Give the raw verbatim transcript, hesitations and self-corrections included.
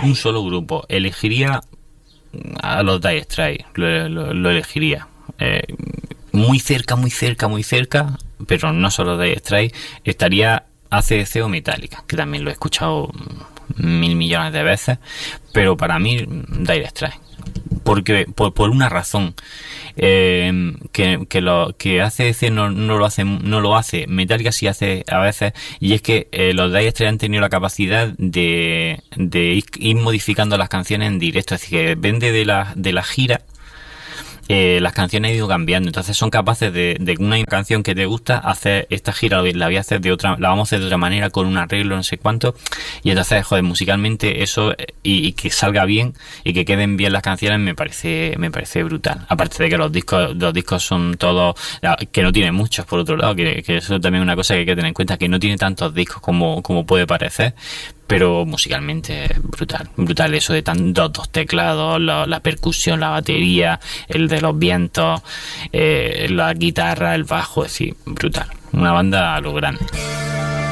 un solo grupo, elegiría a los Dire Straits, lo, lo, lo elegiría. Eh, muy cerca, muy cerca, muy cerca, pero no solo Dire Straits, estaría A C D C o Metallica, que también lo he escuchado mil millones de veces, pero para mí Dire Straits. Porque por, por una razón eh, que, que lo que A C D C no, no lo hace no lo hace Metallica sí hace a veces, y es que eh, los Dire Straits han tenido la capacidad de, de ir, ir modificando las canciones en directo, es decir, que depende de la de la gira. Eh, las canciones han ido cambiando, entonces son capaces de, de una canción que te gusta, hacer esta gira la voy a hacer de otra, la vamos a hacer de otra manera, con un arreglo, no sé cuánto, y entonces, joder, musicalmente eso, y, y que salga bien y que queden bien las canciones, me parece me parece brutal. Aparte de que los discos los discos son todos, que no tiene muchos, por otro lado, que, que eso también es una cosa que hay que tener en cuenta, que no tiene tantos discos como, como puede parecer, pero musicalmente brutal, brutal eso de tantos dos teclados, la, la percusión, la batería, el de los vientos, eh, la guitarra, el bajo, es decir, brutal. Una banda a lo grande.